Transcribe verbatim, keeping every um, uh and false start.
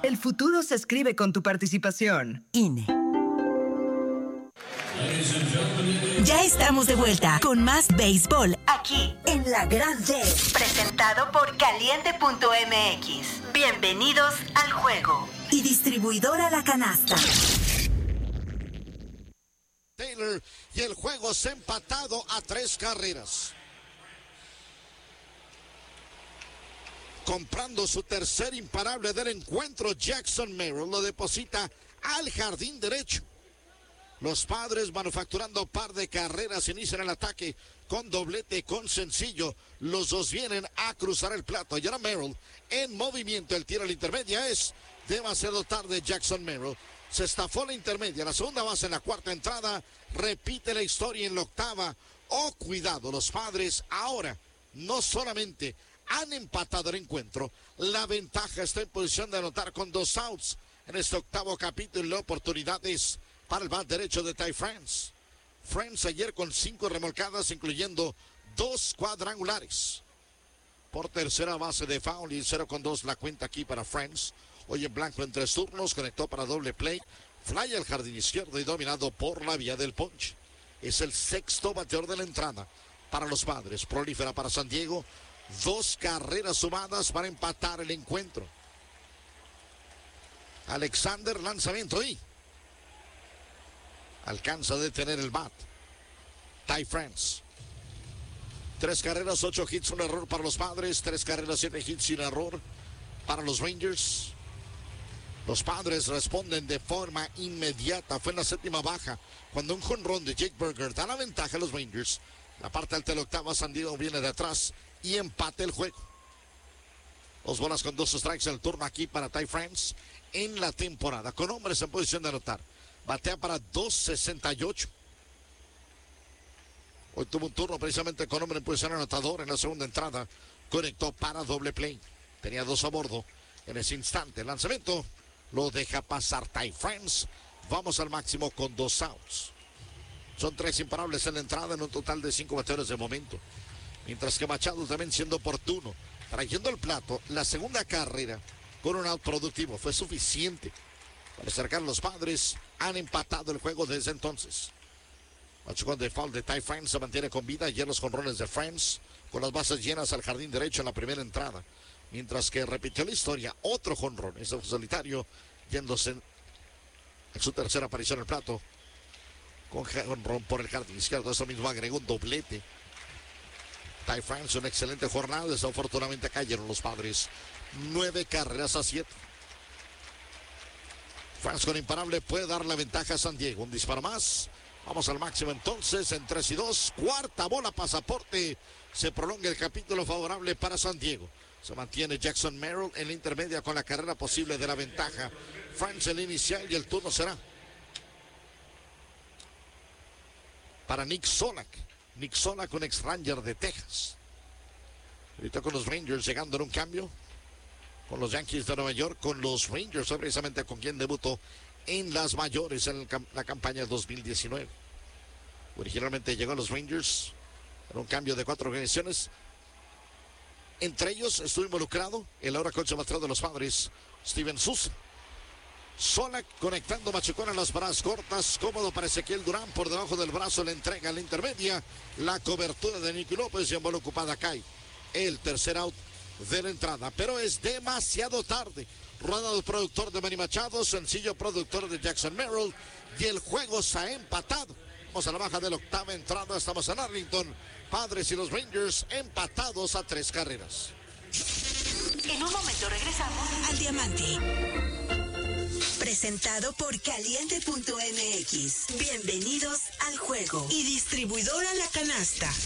El futuro se escribe con tu participación. I N E. Ya estamos de vuelta con más béisbol aquí en La Grande. Presentado por Caliente punto M X. Bienvenidos al juego. Y distribuidora La Canasta. Taylor, y el juego se ha empatado a tres carreras. Comprando su tercer imparable del encuentro, Jackson Merrill lo deposita al jardín derecho. Los Padres manufacturando par de carreras inician el ataque con doblete, con sencillo. Los dos vienen a cruzar el plato. Y ahora Merrill en movimiento. El tiro a la intermedia es demasiado tarde. Jackson Merrill se estafó la intermedia. La segunda base en la cuarta entrada. Repite la historia en la octava. Oh, cuidado, los Padres ahora no solamente han empatado el encuentro. La ventaja está en posición de anotar con dos outs en este octavo capítulo. La oportunidad es para el bat derecho de Ty France. France ayer con cinco remolcadas, incluyendo dos cuadrangulares. Por tercera base de foul y cero con dos la cuenta aquí para France. Hoy en blanco en tres turnos, conectó para doble play. Fly al jardín izquierdo y dominado por la vía del ponche. Es el sexto bateador de la entrada para los Padres. Prolífera para San Diego. Dos carreras sumadas para empatar el encuentro. Alexander, lanzamiento y alcanza a detener el bat. Ty France. Tres carreras, ocho hits, un error para los Padres. Tres carreras, siete hits sin error para los Rangers. Los Padres responden de forma inmediata. Fue en la séptima baja cuando un jonrón de Jake Burger da la ventaja a los Rangers. La parte alta de la octava, San Diego viene de atrás y empate el juego. Dos bolas con dos strikes, el turno aquí para Ty France en la temporada. Con hombres en posición de anotar. Batea para dos sesenta y ocho. Hoy tuvo un turno precisamente con hombre en posición anotador en la segunda entrada. Conectó para doble play. Tenía dos a bordo en ese instante. El lanzamiento lo deja pasar Ty France. Vamos al máximo con dos outs. Son tres imparables en la entrada en un total de cinco bateadores de momento. Mientras que Machado también siendo oportuno, trayendo el plato, la segunda carrera con un out productivo. Fue suficiente para acercar a los Padres. Han empatado el juego desde entonces. Machucón de foul de Ty France se mantiene con vida. Ayer los jonrones de France con las bases llenas al jardín derecho en la primera entrada. Mientras que repitió la historia, otro jonrón. Ese solitario yéndose en, en su tercera aparición en el plato. Con jonrón por el jardín izquierdo. Eso mismo agregó un doblete. Ty France, una excelente jornada. Desafortunadamente cayeron los Padres. Nueve carreras a siete. France con imparable puede dar la ventaja a San Diego. Un disparo más. Vamos al máximo entonces en tres y dos. Cuarta bola, pasaporte. Se prolonga el capítulo favorable para San Diego. Se mantiene Jackson Merrill en la intermedia con la carrera posible de la ventaja. France el inicial y el turno será para Nick Solak. Nick Solak, un ex Ranger de Texas. Ahorita con los Rangers llegando en un cambio. Con los Yankees de Nueva York, con los Rangers, precisamente con quien debutó en las mayores en el, la campaña dos mil diecinueve. Originalmente llegó a los Rangers en un cambio de cuatro organizaciones. Entre ellos estuvo involucrado el ahora coach amateur de los Padres, Steven Souza. Solak conectando machucón en las brazas cortas, cómodo para Ezequiel Durán, por debajo del brazo le entrega la intermedia, la cobertura de Nicky López y en bola ocupada cae el tercer out de la entrada, pero es demasiado tarde. Rueda del productor de Manny Machado, sencillo productor de Jackson Merrill, y el juego se ha empatado. Vamos a la baja de la octava entrada, estamos en Arlington. Padres y los Rangers empatados a tres carreras. En un momento regresamos al Diamante. Presentado por Caliente punto M X. Bienvenidos al juego. Y distribuidora La Canasta.